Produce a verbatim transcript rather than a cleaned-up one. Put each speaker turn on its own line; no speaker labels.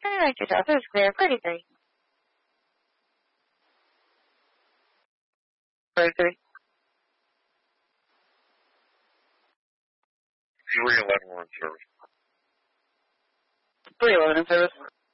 I like yourself. It was clear. thirty-three. thirty-three.
three eleven, we're in service.
three eleven in service.